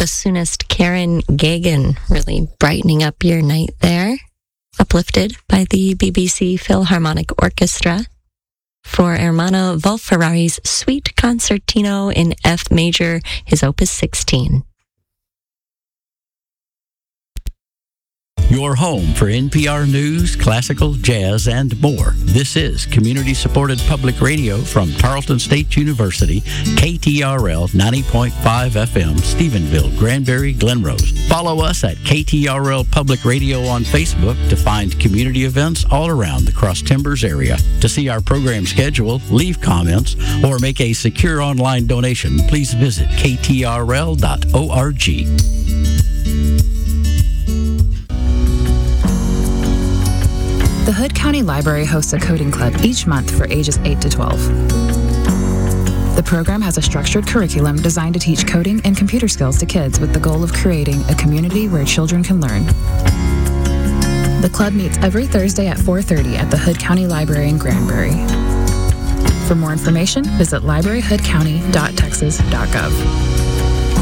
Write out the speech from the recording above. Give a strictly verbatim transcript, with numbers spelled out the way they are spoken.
bassoonist Karen Gagan really brightening up your night there. Uplifted by the B B C Philharmonic Orchestra for Ermanno Wolf-Ferrari's Suite Concertino in F major, his opus sixteen. Your home for N P R News, classical, jazz, and more. This is community-supported public radio from Tarleton State University, K T R L ninety point five F M, Stephenville, Granbury, Glenrose. Follow us at K T R L Public Radio on Facebook to find community events all around the Cross Timbers area. To see our program schedule, leave comments, or make a secure online donation, please visit k t r l dot org. The Hood County Library hosts a coding club each month for ages eight to twelve. The program has a structured curriculum designed to teach coding and computer skills to kids with the goal of creating a community where children can learn. The club meets every Thursday at four thirty at the Hood County Library in Granbury. For more information, visit library hood county dot texas dot gov.